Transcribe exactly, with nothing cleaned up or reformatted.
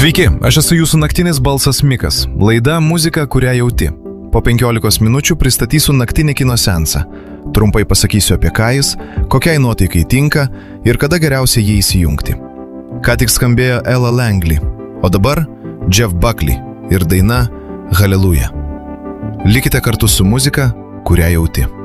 Sveiki, aš esu jūsų naktinis balsas Mikas. Laida Muzika, kurią jauti. Po penkiolikos minučių pristatysiu naktinį kino seansą. Trumpai pasakysiu apie ką jis, kokiai nuotaikai tinka ir kada geriausia jį įsijungti. Ką tik skambėjo Ella Langley, o dabar Jeff Buckley ir daina Hallelujah. Likite kartu su muzika, kurią jauti.